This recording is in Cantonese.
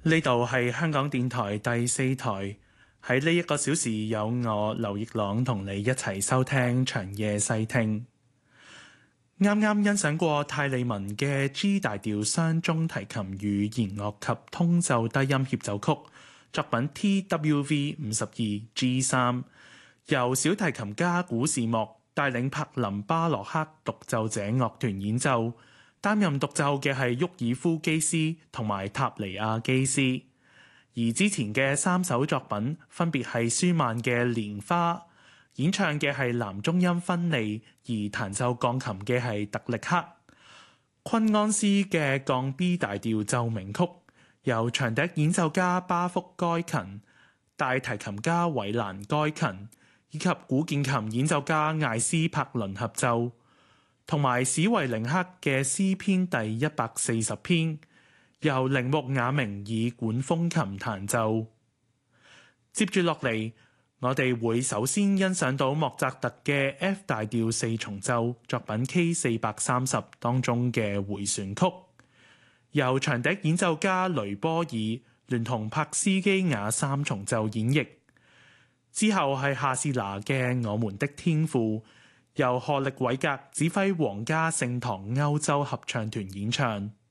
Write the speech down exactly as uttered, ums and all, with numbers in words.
呢度係香港電台第四台，喺呢一個小時有我劉奕朗同你一齊收聽長夜細聽。啱啱欣賞過泰利文嘅 G 大調雙中提琴與弦樂及通奏低音協奏曲作品 T W V 五十二 G 三，由小提琴家古士莫帶領柏林巴洛克獨奏者樂團演奏。擔任獨奏嘅係沃爾夫基斯同埋塔尼亞基斯，而之前嘅三首作品分別係舒曼嘅《蓮花》，演唱嘅係男中音芬利，而彈奏鋼琴嘅係特力克。昆安斯嘅降 B 大調奏鳴曲，由長笛演奏家巴福該琴、大提琴家韋蘭該琴以及古鍵琴演奏家艾斯柏倫合奏。同埋史維寧克嘅詩篇第一百四十篇，由鈴木雅明以管風琴彈奏。接住落嚟，我哋會首先欣賞到莫扎特嘅 F 大調四重奏作品 K 四百三十當中嘅迴旋曲，由長笛演奏家雷波爾聯同柏斯基亞三重奏演繹。之後係夏士拿嘅《我們的天父》，由賀力偉格指揮皇家聖堂歐洲合唱團演唱。